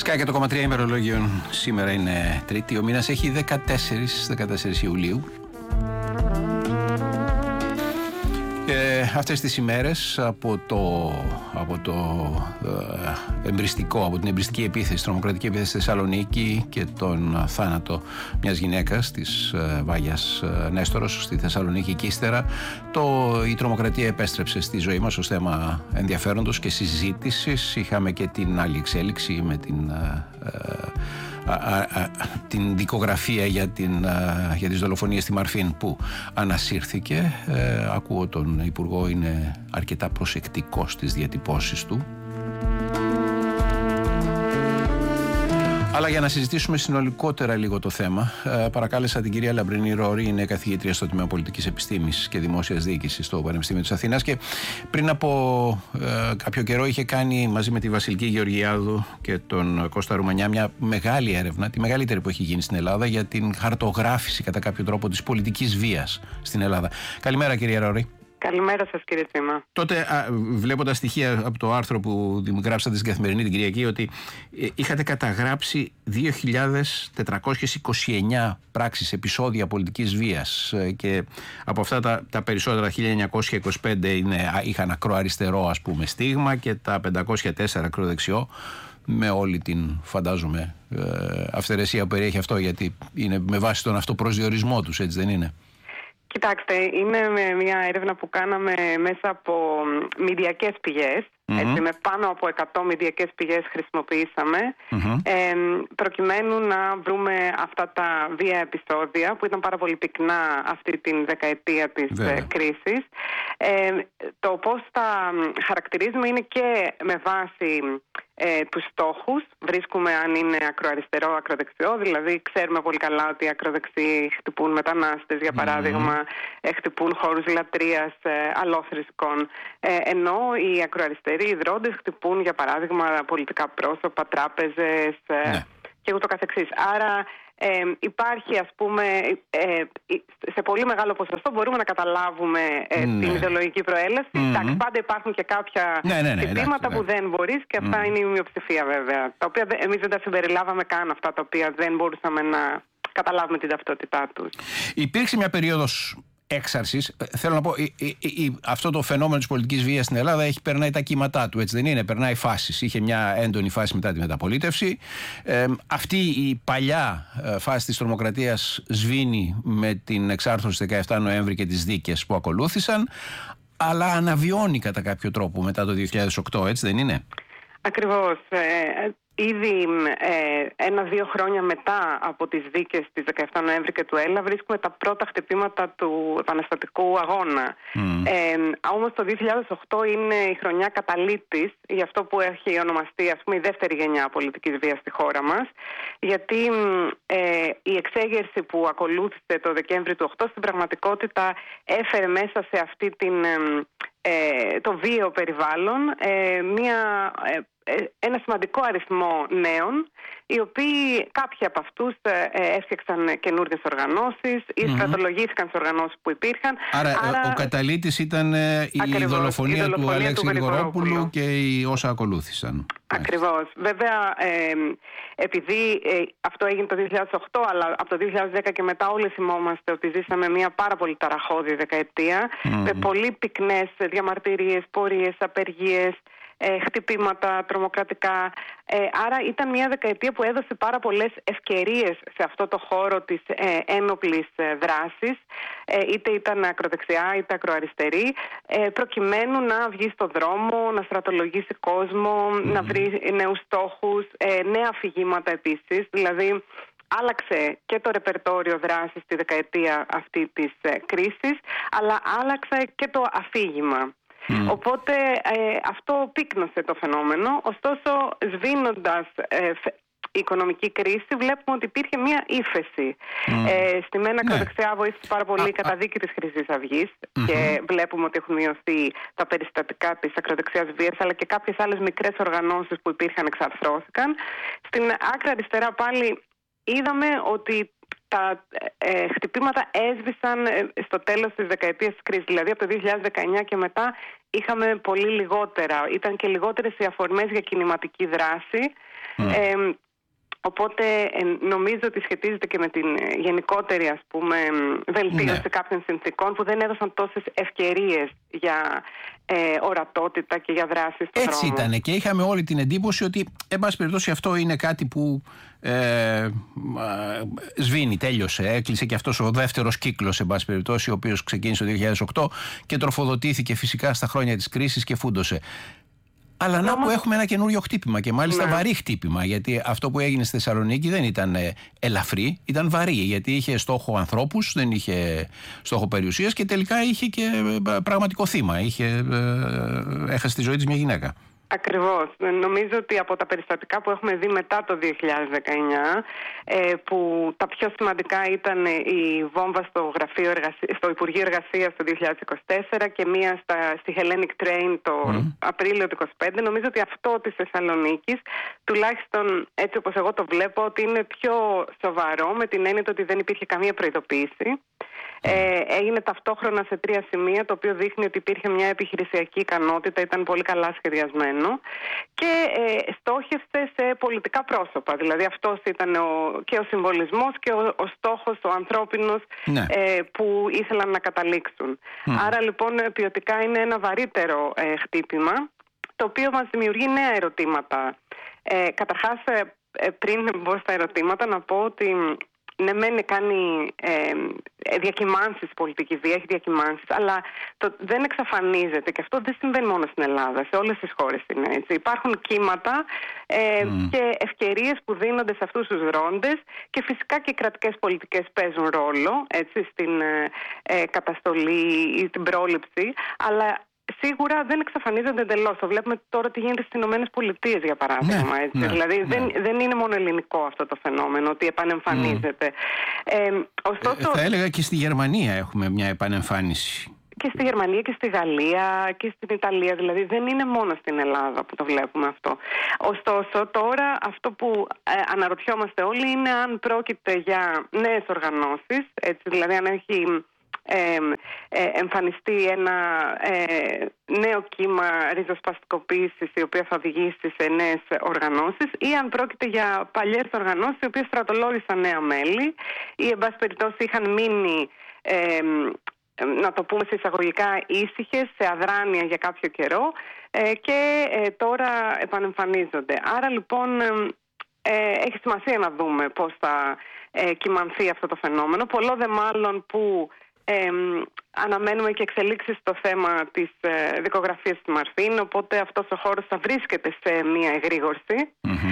Σκάει 100,3 ημερολόγιο. Σήμερα είναι Τρίτη. Ο μήνας έχει 14 Ιουλίου. Αυτές τις ημέρες από την εμπριστική επίθεση, τρομοκρατική επίθεση στη Θεσσαλονίκη και τον θάνατο μιας γυναίκας της Βάγιας Νέστορος στη Θεσσαλονίκη και ύστερα η τρομοκρατία επέστρεψε στη ζωή μας ως θέμα ενδιαφέροντος και συζήτησης. Είχαμε και την άλλη εξέλιξη με την δικογραφία για τις δολοφονίες στη Μαρφίν που ανασύρθηκε. Ακούω τον Υπουργό είναι αρκετά προσεκτικός στις διατυπώσεις του. Αλλά για να συζητήσουμε συνολικότερα λίγο το θέμα, παρακάλεσα την κυρία Λαμπρινή Ρόρη, είναι καθηγήτρια στο Τμήμα Πολιτικής Επιστήμης και Δημόσιας Διοίκησης στο Πανεπιστήμιο της Αθήνας και πριν από κάποιο καιρό είχε κάνει μαζί με τη Βασιλική Γεωργιάδου και τον Κώστα Ρουμανιά μια μεγάλη έρευνα, τη μεγαλύτερη που έχει γίνει στην Ελλάδα, για την χαρτογράφηση κατά κάποιο τρόπο της πολιτικής βίας στην Ελλάδα. Καλημέρα κυρία Ρόρη. Καλημέρα σας κύριε Τσίμα. Τότε βλέποντας στοιχεία από το άρθρο που γράψατε στην Καθημερινή την Κυριακή ότι είχατε καταγράψει 2.429 πράξεις, επεισόδια πολιτικής βίας και από αυτά τα περισσότερα 1.925 είχαν ακροαριστερό ας πούμε στίγμα και τα 504 ακροδεξιό, με όλη την φαντάζομαι αυθαιρεσία που περιέχει αυτό, γιατί είναι με βάση τον αυτοπροσδιορισμό τους, έτσι δεν είναι? Κοιτάξτε, είναι μια έρευνα που κάναμε μέσα από μηδιακές πηγές. Έτσι, με πάνω από 100 μηδιακές πηγές χρησιμοποιήσαμε προκειμένου να βρούμε αυτά τα βία επεισόδια που ήταν πάρα πολύ πυκνά αυτή την δεκαετία της κρίσης. Το πώς τα χαρακτηρίζουμε είναι και με βάση τους στόχους. Βρίσκουμε αν είναι ακροαριστερό, ακροδεξιό. Δηλαδή ξέρουμε πολύ καλά ότι οι ακροδεξιοί χτυπούν μετανάστες, για παράδειγμα, χτυπούν χώρους λατρείας αλόθρησκων, ενώ οι ακροαριστεροί ιδρώντες χτυπούν, για παράδειγμα, πολιτικά πρόσωπα, τράπεζες και ούτω καθεξής. Άρα υπάρχει, ας πούμε, σε πολύ μεγάλο ποσοστό μπορούμε να καταλάβουμε την ιδεολογική προέλαση. Εντάξει, πάντα υπάρχουν και κάποια χτυπήματα που δεν μπορείς και αυτά είναι η μειοψηφία βέβαια, τα οποία εμείς δεν τα συμπεριλάβαμε καν, αυτά τα οποία δεν μπορούσαμε να καταλάβουμε την ταυτότητά τους. Υπήρξε μια περίοδος έξαρσης. Θέλω να πω, αυτό το φαινόμενο της πολιτικής βίας στην Ελλάδα περνάει τα κύματά του, έτσι δεν είναι? Περνάει φάσεις. Είχε μια έντονη φάση μετά τη μεταπολίτευση. Αυτή η παλιά φάση της τρομοκρατίας σβήνει με την εξάρθρωση 17 Νοέμβρη και τις δίκες που ακολούθησαν, αλλά αναβιώνει κατά κάποιο τρόπο μετά το 2008, έτσι δεν είναι? Ακριβώς. Ήδη 1-2 χρόνια μετά από τις δίκες της 17 Νοέμβρη και του ΕΛΑ βρίσκουμε τα πρώτα χτυπήματα του επαναστατικού αγώνα. Όμως το 2008 είναι η χρονιά καταλήτης για αυτό που έχει ονομαστεί, ας πούμε, η δεύτερη γενιά πολιτικής βίας στη χώρα μας, γιατί η εξέγερση που ακολούθησε το Δεκέμβρη του 2008 στην πραγματικότητα έφερε μέσα σε αυτή το βίαιο περιβάλλον ένα σημαντικό αριθμό νέων, οι οποίοι κάποιοι από αυτούς έφτιαξαν καινούργιες οργανώσεις ή στρατολογήθηκαν στις οργανώσεις που υπήρχαν. Άρα ο καταλύτης ήταν η δολοφονία του Αλέξη Γρηγορόπουλου και όσα ακολούθησαν. Ακριβώς. Βέβαια, επειδή αυτό έγινε το 2008, αλλά από το 2010 και μετά όλοι θυμόμαστε ότι ζήσαμε μια πάρα πολύ ταραχώδη δεκαετία, με πολύ πυκνές διαμαρτυρίες, πορείες, απεργίες, χτυπήματα τρομοκρατικά. Άρα ήταν μια δεκαετία που έδωσε πάρα πολλές ευκαιρίες σε αυτό το χώρο της ένοπλης δράσης, είτε ήταν ακροδεξιά είτε ακροαριστερή, προκειμένου να βγει στο δρόμο, να στρατολογήσει κόσμο, να βρει νέους στόχους, νέα αφηγήματα επίσης. Δηλαδή άλλαξε και το ρεπερτόριο δράσης στη δεκαετία αυτή της κρίσης, αλλά άλλαξε και το αφήγημα. Οπότε αυτό πύκνωσε το φαινόμενο. Ωστόσο, σβήνοντας η οικονομική κρίση, βλέπουμε ότι υπήρχε μια ύφεση. Στη μένα ακροδεξιά βοήθησε πάρα πολύ η καταδίκη της Χρυσής Αυγής και βλέπουμε ότι έχουν μειωθεί τα περιστατικά της ακροδεξιάς βίας, αλλά και κάποιες άλλες μικρές οργανώσεις που υπήρχαν εξαρθρώθηκαν. Στην άκρα αριστερά πάλι είδαμε ότι τα χτυπήματα έσβησαν στο τέλος της δεκαετίας της κρίσης. Δηλαδή από το 2019 και μετά είχαμε πολύ λιγότερα, ήταν και λιγότερες οι αφορμές για κινηματική δράση. Οπότε νομίζω ότι σχετίζεται και με την γενικότερη, ας πούμε, βελτίωση κάποιων συνθήκων που δεν έδωσαν τόσες ευκαιρίες για ορατότητα και για δράση στον δρόμο. Έτσι ήταν και είχαμε όλη την εντύπωση ότι, εν πάση περιπτώσει, αυτό είναι κάτι που σβήνει, τέλειωσε. Έκλεισε και αυτός ο δεύτερος κύκλος, εν πάση περιπτώσει, ο οποίος ξεκίνησε το 2008 και τροφοδοτήθηκε φυσικά στα χρόνια της κρίσης και φούντωσε. Αλλά να που έχουμε ένα καινούριο χτύπημα και μάλιστα βαρύ χτύπημα, γιατί αυτό που έγινε στη Θεσσαλονίκη δεν ήταν ελαφρύ, ήταν βαρύ, γιατί είχε στόχο ανθρώπους, δεν είχε στόχο περιουσίας και τελικά είχε και πραγματικό θύμα, έχασε τη ζωή της μια γυναίκα. Ακριβώς. Νομίζω ότι από τα περιστατικά που έχουμε δει μετά το 2019, που τα πιο σημαντικά ήταν η βόμβα στο Υπουργείο Εργασίας το 2024 και μία στη Hellenic Train το Απρίλιο του 2025, νομίζω ότι αυτό της Θεσσαλονίκης, τουλάχιστον έτσι όπως εγώ το βλέπω, ότι είναι πιο σοβαρό, με την έννοια ότι δεν υπήρχε καμία προειδοποίηση. Έγινε ταυτόχρονα σε 3 σημεία, το οποίο δείχνει ότι υπήρχε μια επιχειρησιακή ικανότητα, ήταν πολύ καλά σχεδιασμένο και στόχευσε σε πολιτικά πρόσωπα. Δηλαδή αυτός ήταν και ο συμβολισμός και ο στόχος, ο ανθρώπινος, που ήθελαν να καταλήξουν. Άρα λοιπόν ποιοτικά είναι ένα βαρύτερο χτύπημα, το οποίο μας δημιουργεί νέα ερωτήματα. Καταρχάς, πριν μπω στα ερωτήματα, να πω ότι ναι, μεν κάνει διακυμάνσεις πολιτική βία, έχει διακυμάνσεις, αλλά δεν εξαφανίζεται και αυτό δεν συμβαίνει μόνο στην Ελλάδα, σε όλες τις χώρες είναι έτσι. Υπάρχουν κύματα και ευκαιρίες που δίνονται σε αυτούς τους δρόντες και φυσικά και οι κρατικές πολιτικές παίζουν ρόλο έτσι, στην καταστολή ή την πρόληψη, αλλά σίγουρα δεν εξαφανίζονται εντελώς. Το βλέπουμε τώρα τι γίνεται στις Ηνωμένες Πολιτείες, για παράδειγμα. Δηλαδή δεν είναι μόνο ελληνικό αυτό το φαινόμενο, ότι επανεμφανίζεται. Ωστόσο, θα έλεγα και στη Γερμανία έχουμε μια επανεμφάνιση. Και στη Γερμανία και στη Γαλλία και στην Ιταλία. Δηλαδή δεν είναι μόνο στην Ελλάδα που το βλέπουμε αυτό. Ωστόσο τώρα αυτό που αναρωτιόμαστε όλοι είναι αν πρόκειται για νέες οργανώσεις, έτσι, δηλαδή αν έχει εμφανιστεί ένα νέο κύμα ριζοσπαστικοποίησης η οποία θα οδηγήσει σε νέες οργανώσεις, ή αν πρόκειται για παλιές οργανώσεις οι οποίες στρατολόγησαν νέα μέλη ή εν πάση περιπτώσει είχαν μείνει να το πούμε σε εισαγωγικά ήσυχες, σε αδράνεια για κάποιο καιρό και τώρα επανεμφανίζονται. Άρα λοιπόν έχει σημασία να δούμε πώς θα κυμανθεί αυτό το φαινόμενο, πολλό δε μάλλον που αναμένουμε και εξελίξεις στο θέμα της δικογραφίας της Μαρθίν, οπότε αυτός ο χώρος θα βρίσκεται σε μια εγρήγορση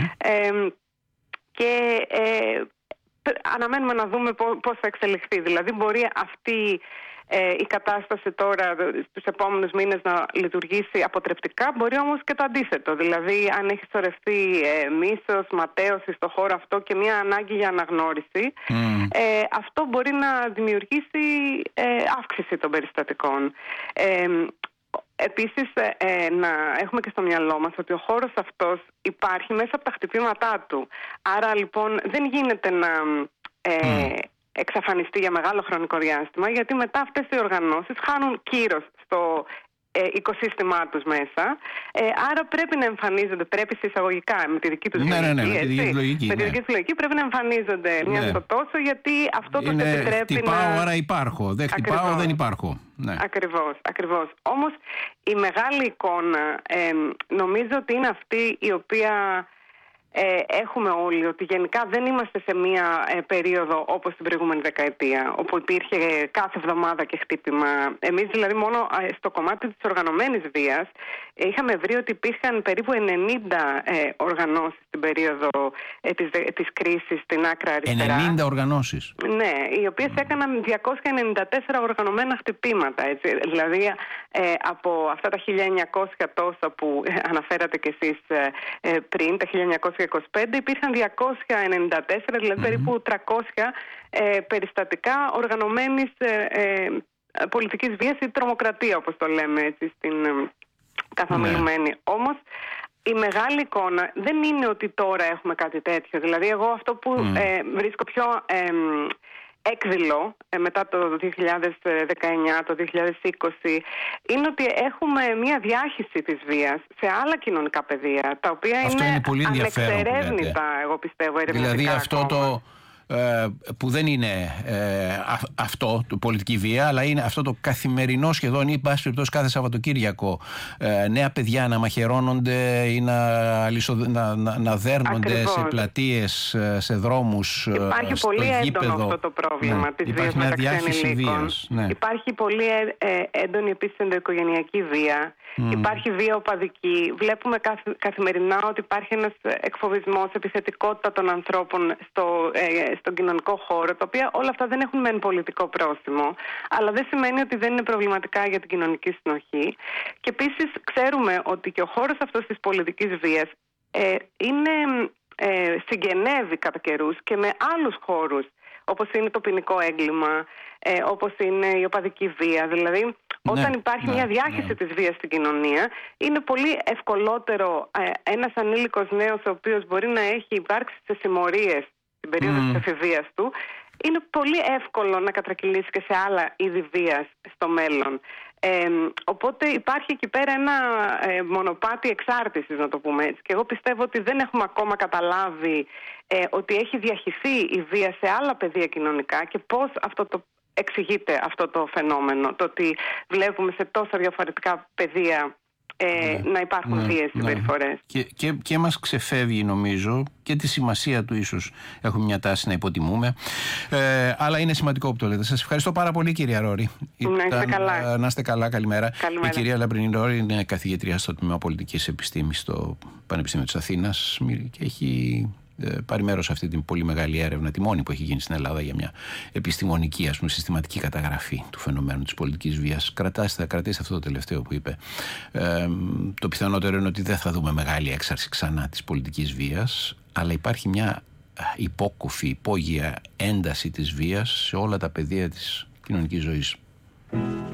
και αναμένουμε να δούμε πώς θα εξελιχθεί. Δηλαδή μπορεί αυτή η κατάσταση τώρα στους επόμενους μήνες να λειτουργήσει αποτρεπτικά, μπορεί όμως και το αντίθετο. Δηλαδή αν έχει σωρευτεί μίσος, ματέωση στο χώρο αυτό και μια ανάγκη για αναγνώριση, αυτό μπορεί να δημιουργήσει αύξηση των περιστατικών. Επίσης να έχουμε και στο μυαλό μας ότι ο χώρος αυτός υπάρχει μέσα από τα χτυπήματά του. Άρα λοιπόν δεν γίνεται να εξαφανιστεί για μεγάλο χρονικό διάστημα, γιατί μετά αυτές οι οργανώσεις χάνουν κύρος στο οικοσύστημά τους μέσα, άρα πρέπει να εμφανίζονται, πρέπει σε εισαγωγικά με τη δική τους λογική, με τη δική τους λογική πρέπει να εμφανίζονται μια στο τόσο, γιατί αυτό τους επιτρέπει χτυπάω, άρα υπάρχω, δεν χτυπάω, δεν υπάρχω. Ακριβώς. Όμως η μεγάλη εικόνα νομίζω ότι είναι αυτή η οποία έχουμε όλοι, ότι γενικά δεν είμαστε σε μία περίοδο όπως την προηγούμενη δεκαετία, όπου υπήρχε κάθε εβδομάδα και χτύπημα. Εμείς δηλαδή μόνο στο κομμάτι της οργανωμένης βίας είχαμε βρει ότι υπήρχαν περίπου 90 οργανώσεις στην περίοδο της κρίσης στην άκρα αριστερά. 90 οργανώσεις. Ναι, οι οποίες έκαναν 294 οργανωμένα χτυπήματα. Έτσι. Δηλαδή από αυτά τα 1900 τόσα που αναφέρατε κι εσείς πριν, τα 1925, υπήρχαν 294, δηλαδή περίπου 300 περιστατικά οργανωμένης πολιτικής βίας ή τρομοκρατία, όπως το λέμε έτσι, στην καθομιλουμένη. Όμως η μεγάλη εικόνα δεν είναι ότι τώρα έχουμε κάτι τέτοιο. Δηλαδή εγώ αυτό που βρίσκω πιο έκδηλο μετά το 2019, το 2020, είναι ότι έχουμε μια διάχυση της βίας σε άλλα κοινωνικά πεδία, τα οποία είναι πολύ ανεξερεύνητα, εγώ πιστεύω, ερευνητικά. Δηλαδή αυτό που δεν είναι αυτό, το πολιτική βία, αλλά είναι αυτό το καθημερινό σχεδόν, ή πάση περιπτώσει κάθε Σαββατοκύριακο, νέα παιδιά να μαχαιρώνονται ή να δέρνονται Ακριβώς. σε πλατείες, σε δρόμους, υπάρχει στο πολύ γήπεδο. έντονο αυτό το πρόβλημα της βίας μεταξύ ενηλίκων. Υπάρχει πολύ έντονη επίσης ενδοοικογενειακή βία. Υπάρχει βία οπαδική. Βλέπουμε καθημερινά ότι υπάρχει ένας εκφοβισμός, επιθετικότητα των ανθρώπων στον κοινωνικό χώρο, τα οποία όλα αυτά δεν έχουν μεν πολιτικό πρόσημο, αλλά δεν σημαίνει ότι δεν είναι προβληματικά για την κοινωνική συνοχή. Και επίσης ξέρουμε ότι και ο χώρος αυτός της πολιτικής βίας συγγενεύει κατά καιρούς και με άλλους χώρους, όπως είναι το ποινικό έγκλημα, όπως είναι η οπαδική βία. Δηλαδή, όταν υπάρχει μια διάχυση της βίας στην κοινωνία, είναι πολύ ευκολότερο ένας ανήλικος νέος, ο οποίος μπορεί να έχει υπάρξει σε συμμορίες στην περίοδο της εφηβείας του, είναι πολύ εύκολο να κατρακυλήσει και σε άλλα είδη βίας στο μέλλον. Οπότε υπάρχει εκεί πέρα ένα μονοπάτι εξάρτησης, να το πούμε έτσι. Και εγώ πιστεύω ότι δεν έχουμε ακόμα καταλάβει ότι έχει διαχυθεί η βία σε άλλα πεδία κοινωνικά και πώς εξηγείται αυτό το φαινόμενο. Το ότι βλέπουμε σε τόσα διαφορετικά πεδία να υπάρχουν βίες συμπεριφορές. Και μας ξεφεύγει, νομίζω, και τη σημασία του ίσως έχουμε μια τάση να υποτιμούμε, αλλά είναι σημαντικό που το λέτε. Σας ευχαριστώ πάρα πολύ, κυρία Ρόρη. Να είστε καλά, καλημέρα. Η κυρία Λαμπρινή Ρόρη είναι καθηγήτρια στο Τμήμα Πολιτικής Επιστήμης στο Πανεπιστήμιο της Αθήνας και έχει πάρει μέρος σε αυτή την πολύ μεγάλη έρευνα, τη μόνη που έχει γίνει στην Ελλάδα για μια επιστημονική, ας πούμε, συστηματική καταγραφή του φαινομένου της πολιτικής βίας. Κρατήστε αυτό το τελευταίο που είπε. Το πιθανότερο είναι ότι δεν θα δούμε μεγάλη έξαρση ξανά της πολιτικής βίας, αλλά υπάρχει μια υπόκοφη, υπόγεια ένταση της βίας σε όλα τα πεδία της κοινωνικής ζωής.